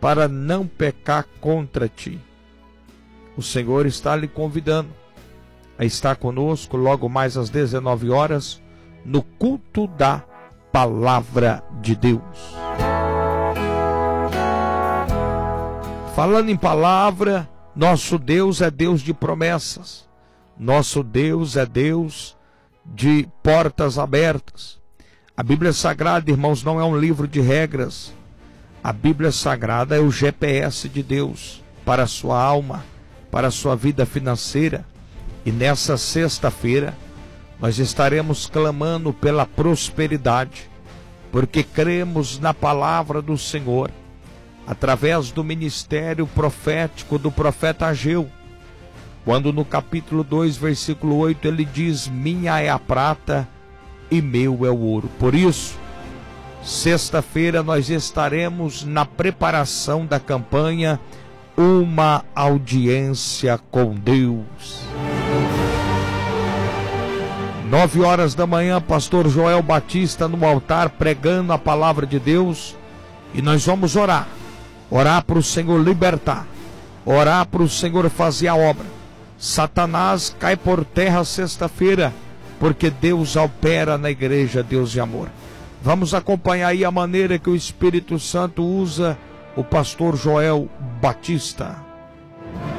para não pecar contra ti. O Senhor está lhe convidando a estar conosco logo mais às 19 horas no culto da Palavra de Deus. Falando em palavra, nosso Deus é Deus de promessas. Nosso Deus é Deus de portas abertas. A Bíblia Sagrada, irmãos, não é um livro de regras. A Bíblia Sagrada é o GPS de Deus para a sua alma, para a sua vida financeira. E nessa sexta-feira nós estaremos clamando pela prosperidade, porque cremos na palavra do Senhor, através do ministério profético do profeta Ageu, quando no capítulo 2, versículo 8, ele diz: minha é a prata e meu é o ouro. Por isso, sexta-feira nós estaremos na preparação da campanha Uma Audiência com Deus. 9 horas da manhã, pastor Joel Batista no altar pregando a palavra de Deus, e nós vamos orar para o Senhor libertar, orar para o Senhor fazer a obra. Satanás cai por terra sexta-feira, porque Deus opera na igreja, Deus de amor. Vamos acompanhar aí a maneira que o Espírito Santo usa o pastor Joel Batista.